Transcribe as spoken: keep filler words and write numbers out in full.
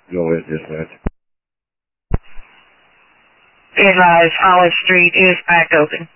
Go ahead, dispatch. Be advised, Hollis Street is back open.